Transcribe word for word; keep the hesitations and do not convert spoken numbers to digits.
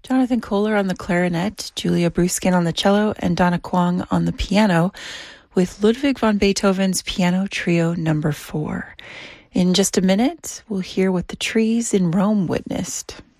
Jonathan Kohler on the clarinet, Julia Bruskin on the cello, and Donna Kwong on the piano, with Ludwig van Beethoven's Piano Trio Number Four. In just a minute, we'll hear what the trees in Rome witnessed.